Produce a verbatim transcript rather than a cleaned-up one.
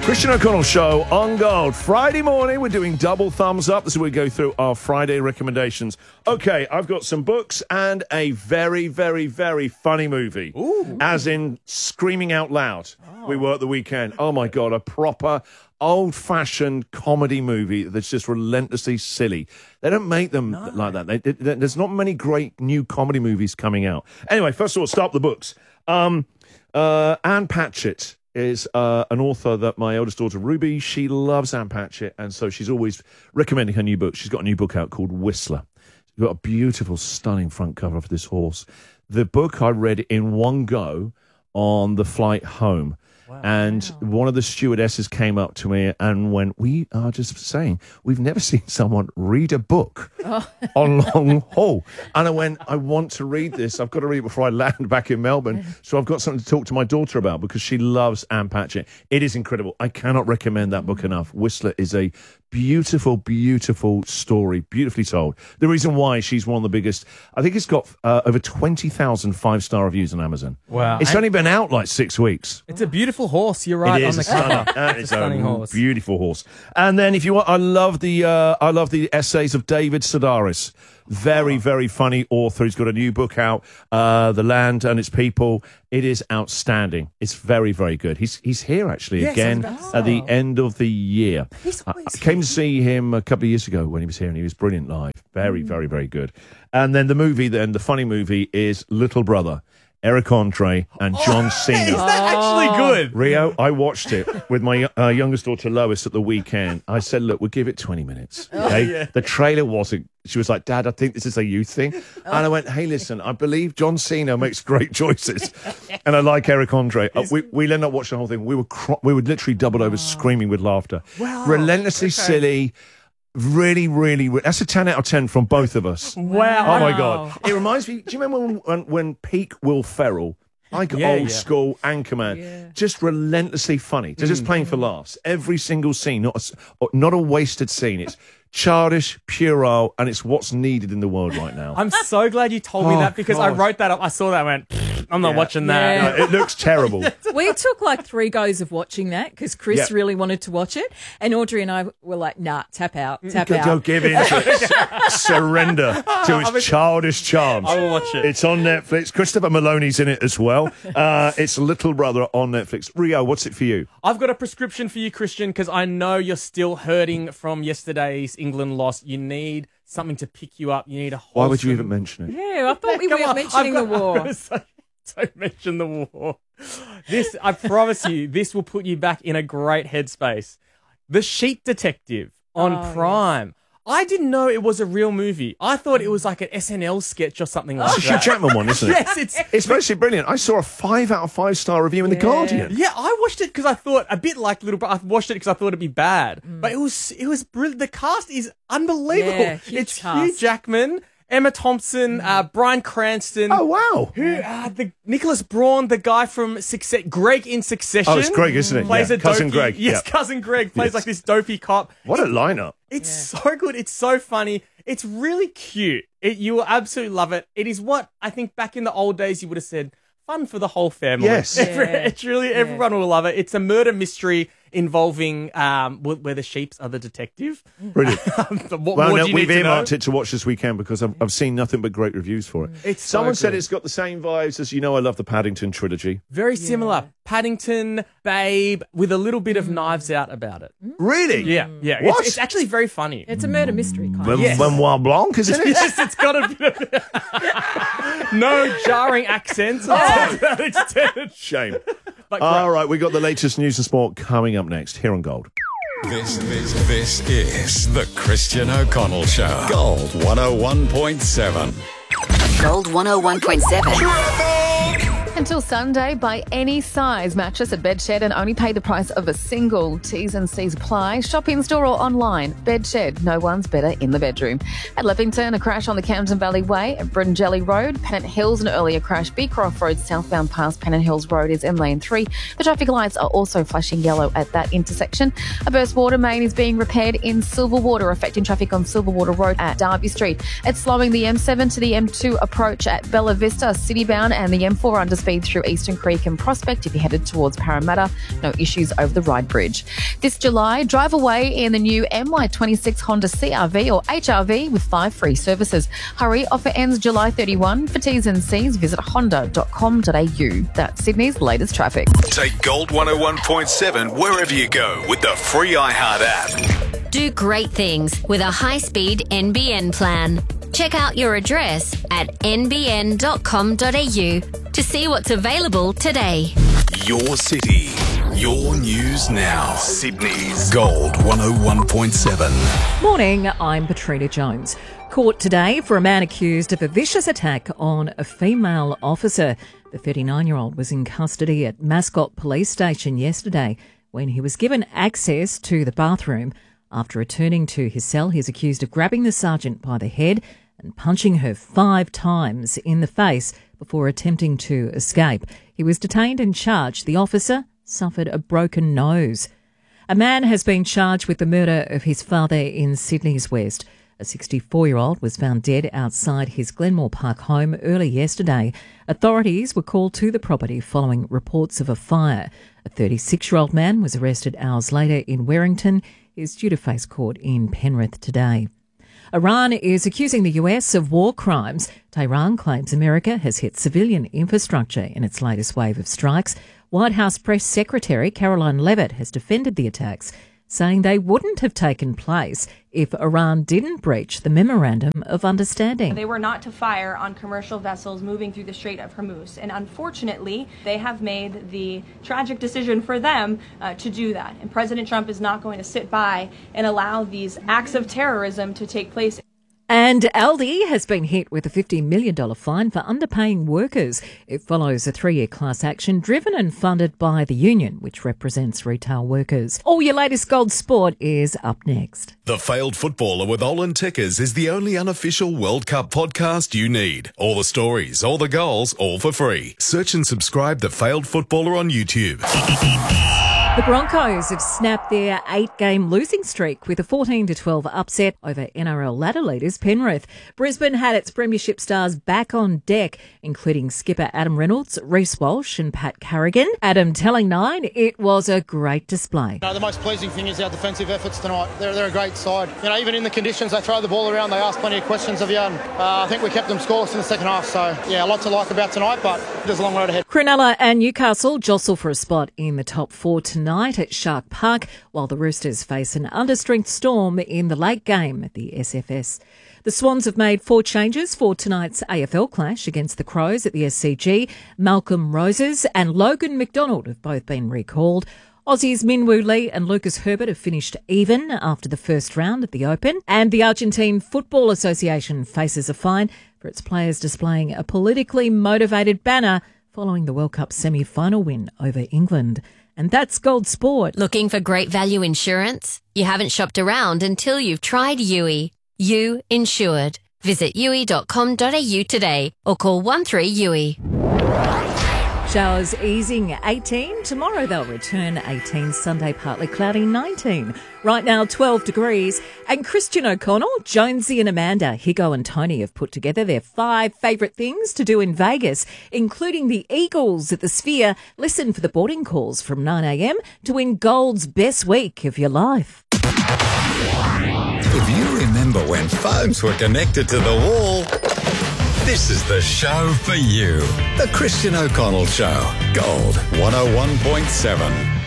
Christian O'Connell Show on Gold. Friday morning, we're doing double thumbs up. This is where we go through our Friday recommendations. Okay, I've got some books and a very, very, very funny movie. Ooh. As in screaming out loud. Oh. We were at the weekend. Oh, my God, a proper old-fashioned comedy movie that's just relentlessly silly. They don't make them no. like that. They, they, there's not many great new comedy movies coming out. Anyway, first of all, start with the books. Um, uh, Anne Patchett is uh, an author that my eldest daughter, Ruby, she loves Anne Patchett, and so she's always recommending her new book. She's got a new book out called Whistler. She's got a beautiful, stunning front cover for this horse. The book I read in one go on the flight home. Wow. And wow. one of the stewardesses came up to me and went, we are just saying, we've never seen someone read a book oh. on long haul. And I went, I want to read this. I've got to read it before I land back in Melbourne. So I've got something to talk to my daughter about because she loves Anne Patchett. It is incredible. I cannot recommend that book enough. Whistler is a beautiful, beautiful story, beautifully told. The reason why she's one of the biggest, I think it's got uh, over twenty thousand five-star reviews on Amazon. Wow. It's and only been out like six weeks. It's a beautiful horse, you're right, it on the cover. It's, it's a stunning a horse. Beautiful horse. And then if you want, I love the, uh, I love the essays of David Sedaris. Very, very funny author. He's got a new book out, uh, The Land and Its People. It is outstanding. It's very, very good. He's he's here, actually, yes, again at the end of the year. He's I, I came to see him a couple of years ago when he was here, and he was brilliant live. Very, mm. very, very good. And then the movie, then, the funny movie is Little Brother. Eric Andre and John oh, Cena. Is that actually good? Rio, I watched it with my uh, youngest daughter Lois at the weekend. I said, look, we'll give it twenty minutes. Okay? Oh, yeah. The trailer wasn't. She was like, Dad, I think this is a youth thing. Oh. And I went, hey, listen, I believe John Cena makes great choices. And I like Eric Andre. Uh, we, we ended up watching the whole thing. We were cro- we were literally doubled over, oh. screaming with laughter. Wow. Relentlessly okay. silly. Really, really, that's a ten out of ten from both of us. Wow. Oh, my God. It reminds me, do you remember when, when, when peak Will Ferrell, like yeah, old yeah. school Anchorman, yeah. just relentlessly funny. They're just playing for laughs. Every single scene, not a, not a wasted scene. It's childish, puerile, and it's what's needed in the world right now. I'm so glad you told me oh, that because God. I wrote that up. I saw that and went, I'm not yeah. watching that. Yeah. No, it looks terrible. We took like three goes of watching that because Chris yep. really wanted to watch it. And Audrey and I were like, nah, tap out, tap go, out. Go give in to surrender to his I mean, childish charms. I will watch it. It's on Netflix. Christopher Maloney's in it as well. Uh, it's Little Brother on Netflix. Rio, what's it for you? I've got a prescription for you, Christian, because I know you're still hurting from yesterday's England loss. You need something to pick you up. You need a wholesome... Why would you even mention it? Yeah, I thought we Come weren't on, mentioning I've got, the war. Say, don't mention the war. This, I promise you, this will put you back in a great headspace. The Sheep Detective on oh, Prime. Yes. I didn't know it was a real movie. I thought it was like an S N L sketch or something like It's a that. Hugh Jackman one, isn't it? Yes, it's... It's mostly brilliant. I saw a five out of five star review in Yeah. The Guardian. Yeah, I watched it because I thought, a bit like Little Brother, I watched it because I thought it'd be bad. Mm. But it was it was brilliant. The cast is unbelievable. Yeah, huge it's cast. Hugh Jackman, Emma Thompson, Mm. uh, Bryan Cranston. Oh, wow. Who, uh, the Nicholas Braun, the guy from Success, Greg in Succession. Oh, it's Greg, isn't it? Plays Yeah. a Cousin dopey, Greg. Yes, Yeah. Cousin Greg plays Yes. like this dopey cop. What a lineup. It's Yeah. so good. It's so funny. It's really cute. It, you will absolutely love it. It is what I think back in the old days you would have said, fun for the whole family. Yes. Every- Yeah. It's really, everyone will love it. It's a murder mystery involving um, wh- where the sheeps are the detective. Brilliant. what Well, more no, do you we've need to know? earmarked it to watch this weekend because I've, I've seen nothing but great reviews for it. It's so Someone said good. it's got the same vibes as, you know, I love the Paddington trilogy. Very similar. Paddington, Babe, with a little bit of Knives Out about it. Really? Yeah, yeah. What? It's, it's actually very funny. It's a murder mystery kind Ben- of. Yes. Benoit Blanc, isn't it? Yes, it's got a bit of no jarring accents. to that extent. Shame. But All right, we got the latest news and sport coming up next here on Gold. This, this, this is the Christian O'Connell Show. Gold one oh one point seven. Gold one oh one point seven. Until Sunday, buy any size mattress at Bedshed and only pay the price of a single. T's and C's apply. Shop in store or online. Bedshed, no one's better in the bedroom. At Leppington, a crash on the Camden Valley Way at Bryngelly Road. Pennant Hills, an earlier crash. Beecroft Road southbound past Pennant Hills Road is in lane three. The traffic lights are also flashing yellow at that intersection. A burst water main is being repaired in Silverwater, affecting traffic on Silverwater Road at Derby Street. It's slowing the M seven to the M two approach at Bella Vista, citybound, and the M four under speed through Eastern Creek and Prospect if you're headed towards Parramatta. No issues over the Ryde Bridge. This July, drive away in the new M Y twenty-six Honda C R V or H R V with five free services. Hurry, offer ends July thirty-first. For T's and C's, visit honda dot com dot a u. That's Sydney's latest traffic. Take Gold one oh one point seven wherever you go with the free iHeart app. Do great things with a high-speed N B N plan. Check out your address at n b n dot com dot a u to see what's available today. Your city, your news now. Sydney's Gold one oh one point seven. Morning, I'm Patrina Jones. Court today for a man accused of a vicious attack on a female officer. The thirty-nine-year-old was in custody at Mascot Police Station yesterday when he was given access to the bathroom. After returning to his cell, he is accused of grabbing the sergeant by the head and punching her five times in the face before attempting to escape. He was detained and charged. The officer suffered a broken nose. A man has been charged with the murder of his father in Sydney's West. A sixty-four-year-old was found dead outside his Glenmore Park home early yesterday. Authorities were called to the property following reports of a fire. A thirty-six-year-old man was arrested hours later in Warrington. He is due to face court in Penrith today. Iran is accusing the U S of war crimes. Tehran claims America has hit civilian infrastructure in its latest wave of strikes. White House Press Secretary Caroline Leavitt has defended the attacks, saying they wouldn't have taken place if Iran didn't breach the Memorandum of Understanding. They were not to fire on commercial vessels moving through the Strait of Hormuz, and unfortunately, they have made the tragic decision for them uh, to do that. And President Trump is not going to sit by and allow these acts of terrorism to take place. And Aldi has been hit with a fifty million dollars fine for underpaying workers. It follows a three-year class action driven and funded by the union, which represents retail workers. All your latest gold sport is up next. The Failed Footballer with Olin Tickers is the only unofficial World Cup podcast you need. All the stories, all the goals, all for free. Search and subscribe The Failed Footballer on YouTube. The Broncos have snapped their eight-game losing streak with a fourteen to twelve upset over N R L ladder leaders Penrith. Brisbane had its premiership stars back on deck, including skipper Adam Reynolds, Reece Walsh and Pat Carrigan. Adam telling Nine it was a great display. No, the most pleasing thing is our defensive efforts tonight. They're, they're a great side. You know, even in the conditions they throw the ball around, they ask plenty of questions of you. And, uh, I think we kept them scoreless in the second half. So, yeah, a lot to like about tonight, but there's a long road ahead. Cronulla and Newcastle jostle for a spot in the top four tonight. Tonight at Shark Park, while the Roosters face an understrength Storm in the late game at the S F S. The Swans have made four changes for tonight's A F L clash against the Crows at the S C G. Malcolm Roses and Logan McDonald have both been recalled. Aussies Minwoo Lee and Lucas Herbert have finished even after the first round at the Open. And the Argentine Football Association faces a fine for its players displaying a politically motivated banner following the World Cup semi-final win over England. And that's Gold Sport. Looking for great value insurance? You haven't shopped around until you've tried U I. You Insured. Visit u i dot com dot a u today or call one three U I. Showers easing eighteen. Tomorrow they'll return eighteen. Sunday partly cloudy nineteen. Right now twelve degrees. And Christian O'Connell, Jonesy and Amanda, Higo and Tony have put together their five favourite things to do in Vegas, including the Eagles at the Sphere. Listen for the boarding calls from nine a m to win Gold's best week of your life. If you remember when phones were connected to the wall, this is the show for you. The Christian O'Connell Show. Gold one oh one point seven.